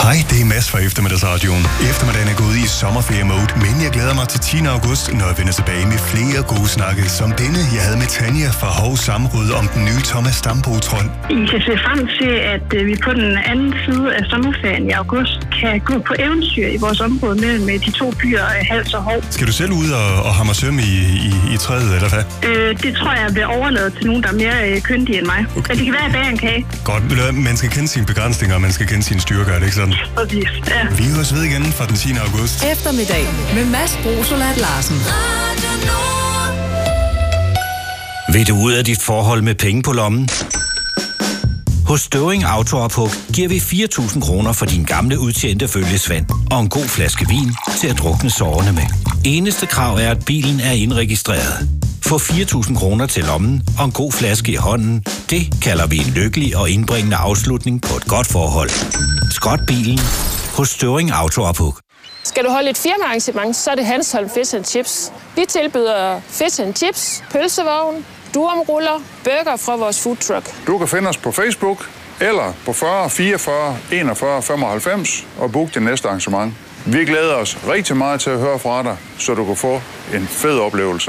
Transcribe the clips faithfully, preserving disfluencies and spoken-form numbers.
Hej, det er Mads fra Eftermiddagsradioen. Eftermiddagen er gået i sommerferie-mode, men jeg glæder mig til tiende august, når jeg vender tilbage med flere gode snakke, som denne, jeg havde med Tanja fra Hov Samråd om den nye Thomas Dambo-trol. I kan se frem til, at vi på den anden side af sommerferien i august kan gå på eventyr i vores område mellem de to byer, Hals og Hov. Skal du selv ud og, og hamre søm i, i, i træet, eller hvad? Øh, det tror jeg bliver overladet til nogen, der er mere øh, kyndige end mig. Okay. Men det kan være, at jeg bager en kage. Godt, man skal kende sine begrænsninger, og man skal kende sine styrker, er det ikke sådan? Præcis, ja. Vi høres ved igen fra den tiende august. Eftermiddag med Mads Brosolat Larsen. Vil du ud af dit forhold med penge på lommen? Hos Støvring Auto-ophug giver vi fire tusind kroner for din gamle udtjente følgesvand og en god flaske vin til at drukne sårene med. Eneste krav er, at bilen er indregistreret. Få fire tusind kroner til lommen og en god flaske i hånden. Det kalder vi en lykkelig og indbringende afslutning på et godt forhold. Skrot bilen hos Støvring Auto-ophug. Skal du holde et firmaarrangement, så er det Hanstholm Fish and Chips. Vi tilbyder fish and chips, pølsevogn, durumruller, burger fra vores foodtruck. Du kan finde os på Facebook eller på fyrre fireogfyrre enogfyrre femoghalvfems og book det næste arrangement. Vi glæder os rigtig meget til at høre fra dig, så du kan få en fed oplevelse.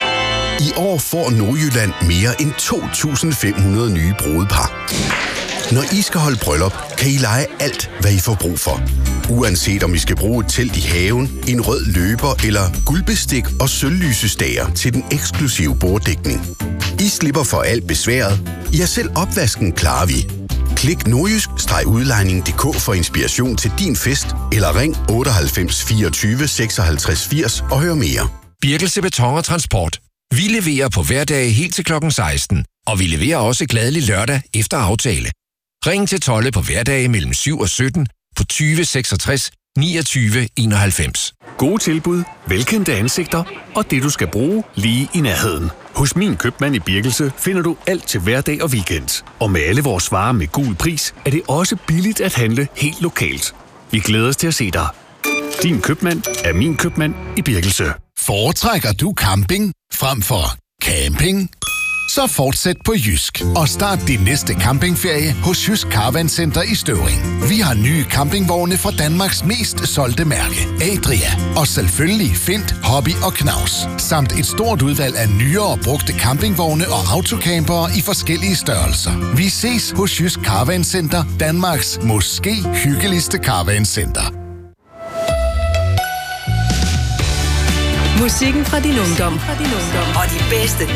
I år får Nordjylland mere end to tusind fem hundrede nye brudepar. Når I skal holde bryllup, kan I lege alt, hvad I får brug for. Uanset om I skal bruge et telt i haven, en rød løber eller guldbestik og sølvlysestager til den eksklusive borddækning. I slipper for alt besværet. Ja, selv opvasken klarer vi. Klik nordjysk-udlejning punktum d k for inspiration til din fest, eller ring otteoghalvfems fireogtyve seksoghalvtreds firs og hør mere. Birkelse Beton og Transport. Vi leverer på hverdage helt til klokken seksten, og vi leverer også glædelig lørdag efter aftale. Ring til Tolle på hverdage mellem syv og sytten på tyve seksogtres niogtyve enoghalvfems. Gode tilbud, velkendte ansigter og det, du skal bruge lige i nærheden. Hos Min Købmand i Birkelse finder du alt til hverdag og weekend. Og med alle vores varer med gul pris, er det også billigt at handle helt lokalt. Vi glæder os til at se dig. Din købmand er Min Købmand i Birkelse. Foretrækker du camping frem for camping? Så fortsæt på Jysk og start din næste campingferie hos Jysk Caravan Center i Støvring. Vi har nye campingvogne fra Danmarks mest solgte mærke, Adria. Og selvfølgelig Fint, Hobby og Knaus. Samt et stort udvalg af nyere og brugte campingvogne og autocampere i forskellige størrelser. Vi ses hos Jysk Caravan Center, Danmarks måske hyggeligste caravan center. Musikken fra din ungdom. Fra din ungdom. Og de bedste